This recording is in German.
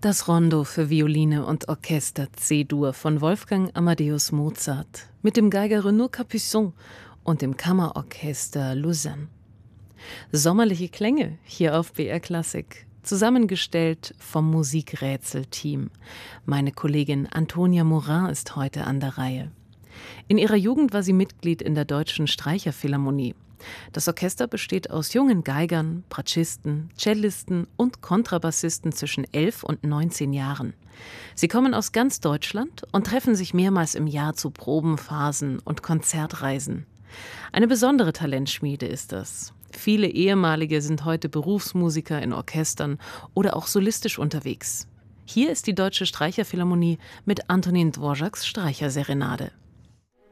Das Rondo für Violine und Orchester C-Dur von Wolfgang Amadeus Mozart mit dem Geiger Renaud Capuçon und dem Kammerorchester Lausanne. Sommerliche Klänge hier auf BR Klassik, zusammengestellt vom Musikrätsel-Team. Meine Kollegin Antonia Morin ist heute an der Reihe. In ihrer Jugend war sie Mitglied in der Deutschen Streicherphilharmonie. Das Orchester besteht aus jungen Geigern, Bratschisten, Cellisten und Kontrabassisten zwischen 11 und 19 Jahren. Sie kommen aus ganz Deutschland und treffen sich mehrmals im Jahr zu Probenphasen und Konzertreisen. Eine besondere Talentschmiede ist das. Viele Ehemalige sind heute Berufsmusiker in Orchestern oder auch solistisch unterwegs. Hier ist die Deutsche Streicherphilharmonie mit Antonin Dvořáks Streicherserenade.